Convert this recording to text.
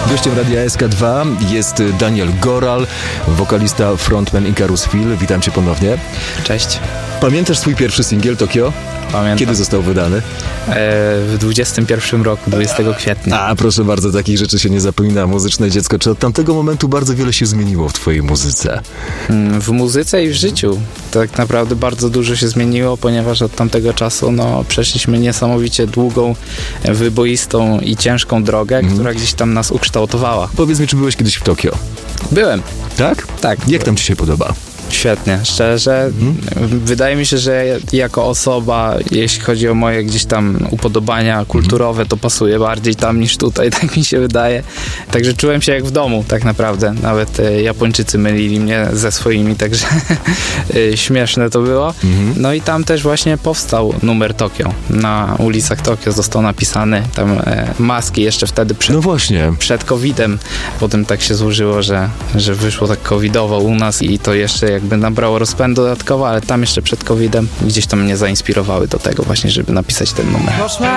Gościem Radia SK2 jest Daniel Goral, wokalista, frontman Icarus Phil. Witam cię ponownie. Cześć. Pamiętasz swój pierwszy singiel Tokio? Pamiętam. Kiedy został wydany? W 21 roku, 20 kwietnia. A, proszę bardzo, takich rzeczy się nie zapomina. Muzyczne dziecko. Czy od tamtego momentu bardzo wiele się zmieniło w twojej muzyce? W muzyce i w życiu. Tak naprawdę bardzo dużo się zmieniło, ponieważ od tamtego czasu przeszliśmy niesamowicie długą, wyboistą i ciężką drogę, która gdzieś tam nas ukształtowała. Powiedz mi, czy byłeś kiedyś w Tokio? Byłem. Tak? Tak. Jak tam ci się podoba? Świetnie, szczerze. Wydaje mi się, że jako osoba, jeśli chodzi o moje gdzieś tam upodobania kulturowe, to pasuje bardziej tam niż tutaj, tak mi się wydaje. Także czułem się jak w domu tak naprawdę. Nawet Japończycy mylili mnie ze swoimi, także śmieszne to było. No i tam też właśnie powstał numer Tokio. Na ulicach Tokio został napisany. Tam maski jeszcze wtedy No właśnie. przed COVID-em. Potem tak się złożyło, że wyszło tak covidowo u nas i to jeszcze jakby nabrało rozpędu dodatkowo, ale tam jeszcze przed COVID-em gdzieś tam mnie zainspirowały do tego właśnie, żeby napisać ten numer.